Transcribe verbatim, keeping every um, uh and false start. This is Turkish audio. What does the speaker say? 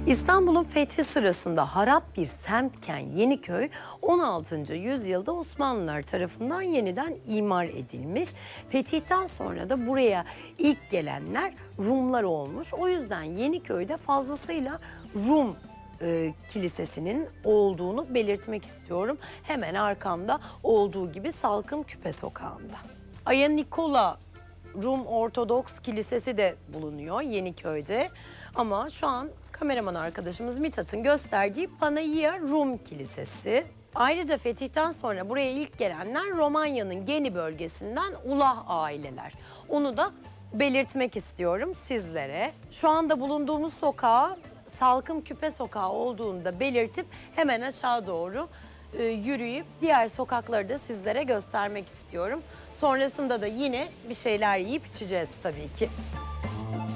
İstanbul'un fethi sırasında harap bir semtken Yeniköy, on altıncı yüzyılda Osmanlılar tarafından yeniden imar edilmiş. Fetihten sonra da buraya ilk gelenler Rumlar olmuş. O yüzden Yeniköy'de fazlasıyla Rum e, kilisesinin olduğunu belirtmek istiyorum. Hemen arkamda olduğu gibi Salkım Küpe Sokağı'nda. Aya Nikola Rum Ortodoks Kilisesi de bulunuyor Yeniköy'de. Ama şu an kameraman arkadaşımız Mithat'ın gösterdiği Panagia Rum Kilisesi. Ayrıca fetihten sonra buraya ilk gelenler Romanya'nın Geni bölgesinden Ulah aileler. Onu da belirtmek istiyorum sizlere. Şu anda bulunduğumuz sokağa Salkım Küpe Sokağı olduğunu da belirtip hemen aşağı doğru e, yürüyüp diğer sokakları da sizlere göstermek istiyorum. Sonrasında da yine bir şeyler yiyip içeceğiz tabii ki.